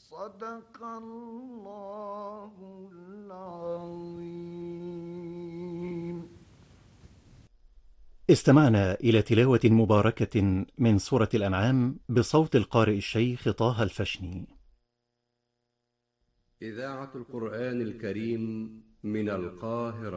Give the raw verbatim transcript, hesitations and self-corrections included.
صدق الله العظيم. استمعنا إلى تلاوة مباركة من سورة الأنعام بصوت القارئ الشيخ طه الفشني. إذاعة القرآن الكريم من القاهرة.